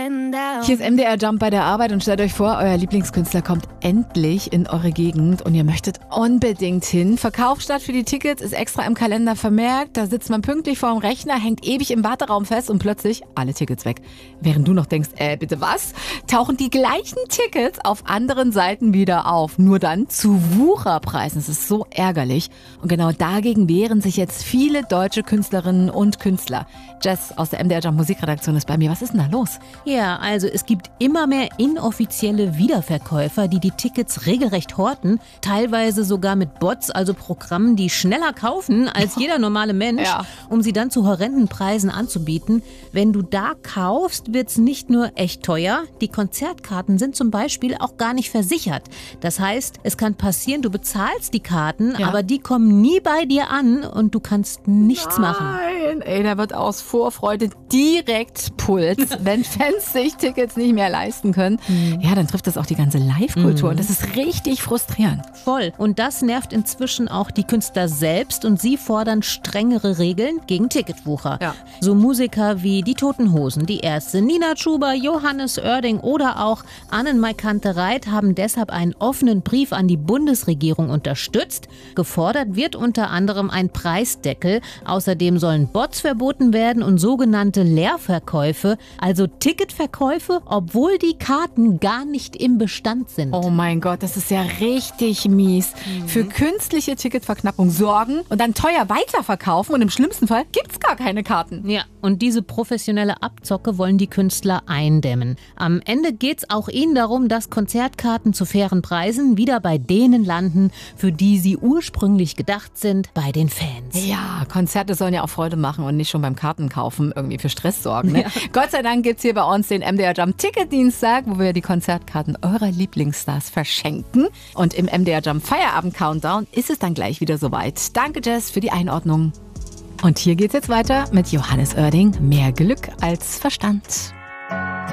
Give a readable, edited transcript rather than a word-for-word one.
Hier ist MDR Jump bei der Arbeit und stellt euch vor, euer Lieblingskünstler kommt endlich in eure Gegend und ihr möchtet unbedingt hin. Verkaufsstart für die Tickets ist extra im Kalender vermerkt. Da sitzt man pünktlich vor dem Rechner, hängt ewig im Warteraum fest und plötzlich alle Tickets weg. Während du noch denkst, bitte was? Tauchen die gleichen Tickets auf anderen Seiten wieder auf. Nur dann zu Wucherpreisen. Das ist so ärgerlich. Und genau dagegen wehren sich jetzt viele deutsche Künstlerinnen und Künstler. Jess aus der MDR Jump Musikredaktion ist bei mir. Was ist denn da los? Ja, also es gibt immer mehr inoffizielle Wiederverkäufer, die Tickets regelrecht horten, teilweise sogar mit Bots, also Programmen, die schneller kaufen als jeder normale Mensch, um sie dann zu horrenden Preisen anzubieten. Wenn du da kaufst, wird's nicht nur echt teuer, die Konzertkarten sind zum Beispiel auch gar nicht versichert. Das heißt, es kann passieren, du bezahlst die Karten, aber die kommen nie bei dir an und du kannst nichts machen. Nein, da wird aus Vorfreude direkt Puls, wenn Fans sich Tickets nicht mehr leisten können. Ja, dann trifft das auch die ganze Live-Kultur und das ist richtig frustrierend. Voll. Und das nervt inzwischen auch die Künstler selbst und sie fordern strengere Regeln gegen Ticketwucher. Ja. So Musiker wie die Toten Hosen, die Ärzte, Nina Chuba, Johannes Oerding oder auch Annenmai Kantereit haben deshalb einen offenen Brief an die Bundesregierung unterstützt. Gefordert wird unter anderem ein Preisdeckel. Außerdem sollen Bots verboten werden und sogenannte Leerverkäufe, also Ticketverkäufe, obwohl die Karten gar nicht im Bestand sind. Oh mein Gott, das ist ja richtig mies. Für künstliche Ticketverknappung sorgen und dann teuer weiterverkaufen und im schlimmsten Fall gibt's gar keine Karten. Ja, und diese professionelle Abzocke wollen die Künstler eindämmen. Am Ende geht's auch ihnen darum, dass Konzertkarten zu fairen Preisen wieder bei denen landen, für die sie ursprünglich gedacht sind, bei den Fans. Ja, Konzerte sollen ja auch Freude machen und nicht schon beim Kartenkaufen irgendwie für Stress sorgen. Ne? Ja. Gott sei Dank gibt's hier bei uns den MDR Jump Ticketdienstag, wo wir die Konzertkarten eurer Lieblingsstars verschenken. Und im MDR Jump Feierabend Countdown ist es dann gleich wieder soweit. Danke, Jess, für die Einordnung. Und hier geht's jetzt weiter mit Johannes Oerding. Mehr Glück als Verstand.